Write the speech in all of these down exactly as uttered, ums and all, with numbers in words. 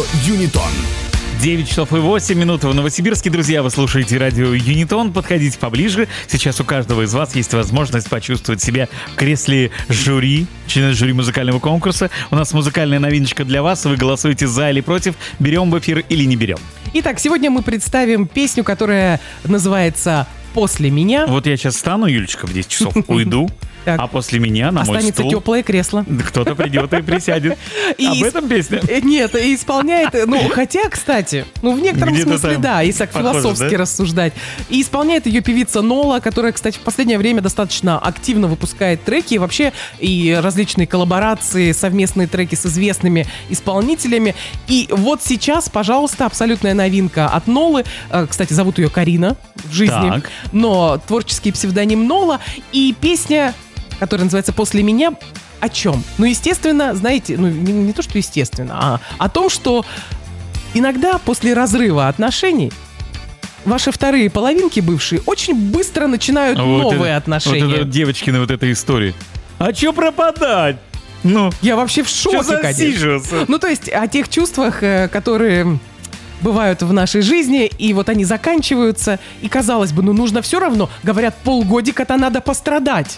Юнитон. девять часов и восемь минут в Новосибирске. Друзья, вы слушаете радио Юнитон. Подходите поближе. Сейчас у каждого из вас есть возможность почувствовать себя в кресле жюри, члена жюри музыкального конкурса. У нас музыкальная новиночка для вас. Вы голосуете за или против. Берем в эфир или не берем. Итак, сегодня мы представим песню, которая называется «После меня». Вот я сейчас встану, Юлечка, в десять часов уйду. Так. А после меня на мой Останется стул теплое кресло. кто-то придет и присядет. И Об ис- этом песня. Э, Нет, и исполняет, ну, хотя, кстати, ну, в некотором Где-то смысле, там да, если так похоже, философски да? рассуждать. И исполняет ее певица Нола, которая, кстати, в последнее время достаточно активно выпускает треки, и вообще и различные коллаборации, совместные треки с известными исполнителями. И вот сейчас, пожалуйста, абсолютная новинка от Нолы. Э, Кстати, зовут ее Карина в жизни, Так. но творческий псевдоним Нола. И песня, которая называется «После меня», о чем? Ну, естественно, знаете, ну, не, не то, что естественно, а о том, что иногда после разрыва отношений ваши вторые половинки бывшие очень быстро начинают Вот новые это- отношения. Вот это девочкины вот этой истории. А чё пропадать? Ну, Я вообще в чё шоке, конечно. засиживаться? Ну, то есть о тех чувствах, э, которые бывают в нашей жизни, и вот они заканчиваются, и, казалось бы, ну, нужно все равно, говорят, полгодика-то надо пострадать.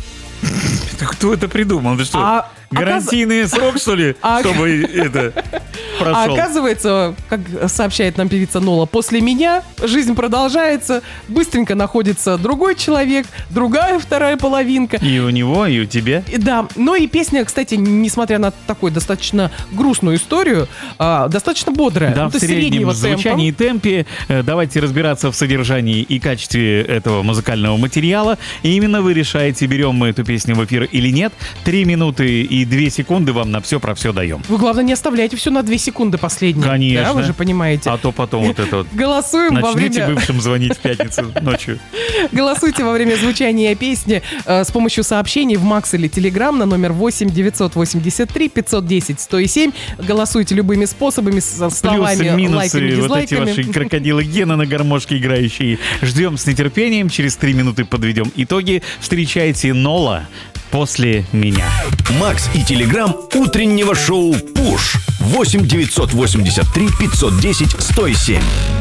Да кто это придумал? Да что, А гарантийный срок, что ли, А- чтобы это А прошел? оказывается, как сообщает нам певица Нола, после меня жизнь продолжается, быстренько находится другой человек, другая вторая половинка. И у него, и у тебя. И да, ну и песня, кстати, несмотря на такую достаточно грустную историю, а, достаточно бодрая. Да, Ну, в то есть среднем среднего звучании и темпа. темпе. Э, Давайте разбираться в содержании и качестве этого музыкального материала. И именно вы решаете, берем мы эту песню в эфир или нет. Три минуты и две секунды вам на все про все даем. Вы, главное, не оставляйте все на две секунды последние. Конечно. Да, вы же понимаете. А то потом вот это вот. Голосуем во Начните время... бывшим звонить в пятницу ночью. Голосуйте во время звучания песни э, с помощью сообщений в Макс или Телеграм на номер восемь девятьсот восемьдесят три пятьсот десять сто семь. Голосуйте любыми способами, со словами, Плюсы, минусы, лайками, вот эти дизлайками. ваши крокодилы Гена на гармошке играющие. Ждем с нетерпением. Через три минуты подведем итоги. Встречайте Нола «После меня». Макс и Телеграм утреннего шоу «Пуш». восемь девятьсот восемьдесят три пятьсот десять сто семь.